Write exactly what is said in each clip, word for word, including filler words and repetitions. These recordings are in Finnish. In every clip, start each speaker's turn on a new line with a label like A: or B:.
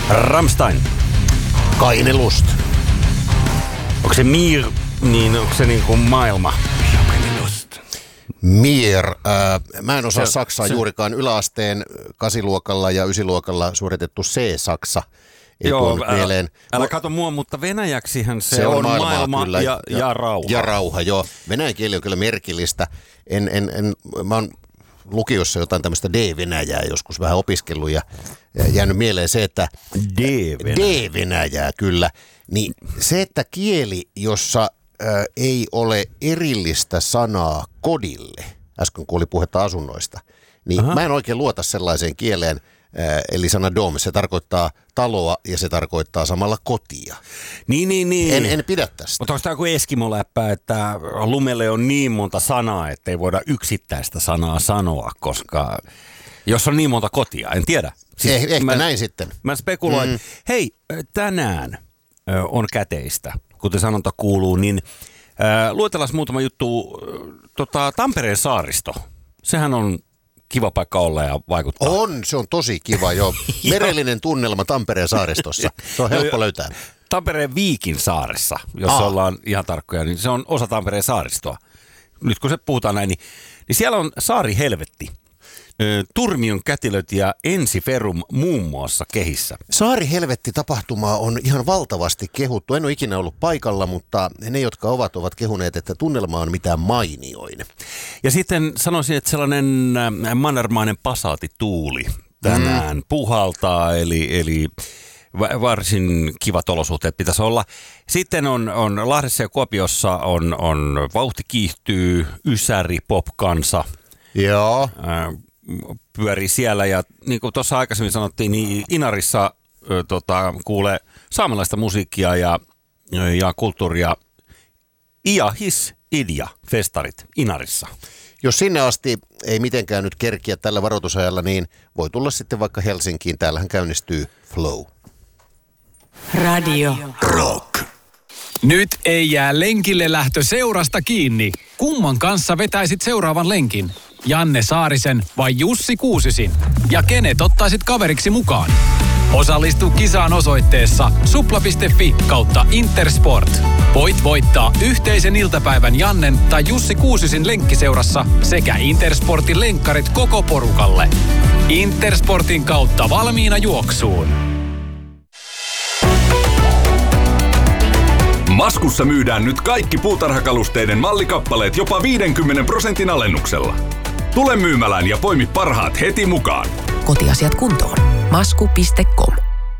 A: Rammstein.
B: Keine Lust.
A: Onko se Mir, niin onko se niin kuin maailma?
B: Mir. Äh, mä en osaa se, saksaa
A: se,
B: juurikaan. Yläasteen kasiluokalla ja ysiluokalla suoritettu C-saksa. Ei
A: joo,
B: mieleen.
A: Älä kato mua, mutta venäjäksihän se,
B: se on,
A: on
B: maailmaa,
A: maailma
B: kyllä,
A: ja, ja, ja rauha.
B: Ja rauha, joo. Venäjän kieli on kyllä merkillistä. En, en, en, mä oon lukiossa jotain tämmöistä D-venäjää joskus vähän opiskellut ja jäänyt mieleen se, että
A: D-venäjää,
B: D-venäjää kyllä. Niin se, että kieli, jossa ä, ei ole erillistä sanaa kodille, äsken kun oli puhetta asunnoista, niin Aha. mä en oikein luota sellaiseen kieleen. Eli sana dom, se tarkoittaa taloa ja se tarkoittaa samalla kotia.
A: Niin, niin, niin.
B: En, en pidä tästä.
A: Mutta onko tämä kuin Eskimo-läppä, että lumelle on niin monta sanaa, että ei voida yksittäistä sanaa sanoa, koska jos on niin monta kotia, en tiedä.
B: Siis eh, ehkä mä, näin sitten.
A: Mä spekuloin, mm. hei, tänään on käteistä, kuten sanonta kuuluu, niin äh, luetellaan muutama juttu. Tota, Tampereen saaristo, sehän on kiva paikka olla ja vaikuttaa.
B: On, se on tosi kiva jo. Merellinen tunnelma Tampereen saaristossa. Se on helppo löytää.
A: Tampereen Viikin saaressa, jos Aa. ollaan ihan tarkkoja, niin se on osa Tampereen saaristoa. Nyt kun se puhutaan näin, niin, niin siellä on saari helvetti. Turmion kätilöt ja Ensiferum muun muassa kehissä.
B: Saari helvetti -tapahtumaa on ihan valtavasti kehuttu. En ole ikinä ollut paikalla, mutta ne, jotka ovat, ovat kehuneet, että tunnelma on mitään mainioin.
A: Ja sitten sanoisin, että sellainen mannermainen pasaatituuli tänään mm. puhaltaa, eli, eli varsin kivat olosuhteet pitäisi olla. Sitten on, on Lahdessa ja Kuopiossa on, on vauhti kiihtyy, ysäri, popkansa.
B: Joo.
A: Äh, pyörii siellä ja niin kuin tuossa aikaisemmin sanottiin, niin Inarissa ö, tota, kuulee saamelaista musiikkia ja, ja kulttuuria. Ia his idia festarit Inarissa.
B: Jos sinne asti ei mitenkään nyt kerkiä tällä varoitusajalla, niin voi tulla sitten vaikka Helsinkiin. Täällähän käynnistyy Flow.
C: Radio Rock.
D: Nyt ei jää lenkille lähtö seurasta kiinni. Kumman kanssa vetäisit seuraavan lenkin? Janne Saarisen vai Jussi Kuusisin? Ja kenet ottaisit kaveriksi mukaan? Osallistu kisaan osoitteessa supla piste fi kautta Intersport. Voit voittaa yhteisen iltapäivän Jannen tai Jussi Kuusisin lenkkiseurassa sekä Intersportin lenkkarit koko porukalle. Intersportin kautta valmiina juoksuun.
E: Maskussa myydään nyt kaikki puutarhakalusteiden mallikappaleet jopa viidenkymmenen prosentin alennuksella. Tule myymälään ja poimi parhaat heti mukaan.
C: Kotiasiat kuntoon. masku piste com.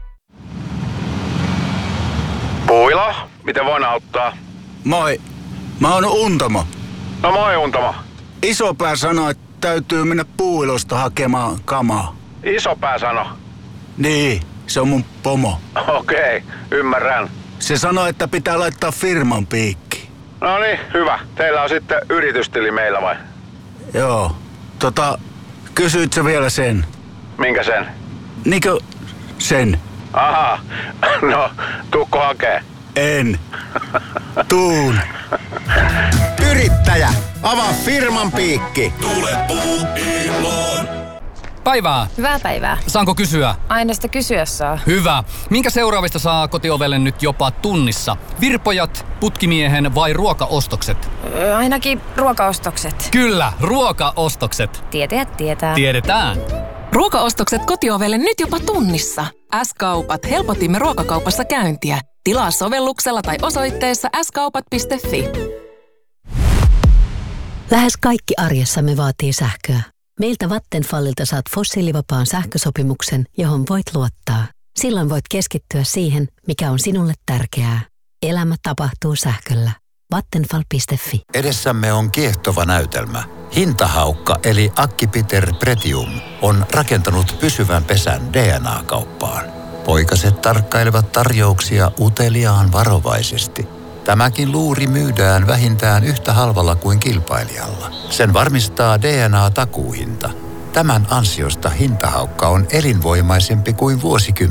F: Puila, miten voin auttaa?
G: Moi, mä oon Untamo.
F: No moi Untamo.
G: Isopää sanoi, että täytyy mennä Puuilosta hakemaan kamaa.
F: Isopää sano?
G: Niin, se on mun pomo.
F: Okei, ymmärrän.
G: Se sanoi, että pitää laittaa firman piikki.
F: No niin, hyvä. Teillä on sitten yritystili meillä vai?
G: Joo. Tota, kysyit sä vielä sen?
F: Minkä sen?
G: Niinkö sen?
F: Aha, no tuukko hakee?
G: En. Tuun.
H: Yrittäjä, avaa firman piikki.
E: Tule Puuiloon.
I: Päivää.
J: Hyvää päivää.
I: Saanko kysyä?
J: Aina sitä kysyä saa.
I: Hyvä. Minkä seuraavista saa kotiovelle nyt jopa tunnissa? Virpojat, putkimiehen vai ruokaostokset?
J: Öö, ainakin ruokaostokset.
I: Kyllä, ruokaostokset.
J: Tietäjät tietää.
I: Tiedetään.
C: Ruokaostokset kotiovelle nyt jopa tunnissa. S-kaupat helpotimme ruokakaupassa käyntiä. Tilaa sovelluksella tai osoitteessa s kaupat piste fi.
K: Lähes kaikki arjessamme vaatii sähköä. Meiltä Vattenfallilta saat fossiilivapaan sähkösopimuksen, johon voit luottaa. Silloin voit keskittyä siihen, mikä on sinulle tärkeää. Elämä tapahtuu sähköllä. Vattenfall piste fi.
L: Edessämme on kiehtova näytelmä. Hintahaukka eli Akki-Peter Pretium on rakentanut pysyvän pesän D N A-kauppaan. Poikaset tarkkailevat tarjouksia uteliaan varovaisesti. Tämäkin luuri myydään vähintään yhtä halvalla kuin kilpailijalla. Sen varmistaa D N A-takuuhinta. Tämän ansiosta hintahaukka on elinvoimaisempi kuin vuosikymmen.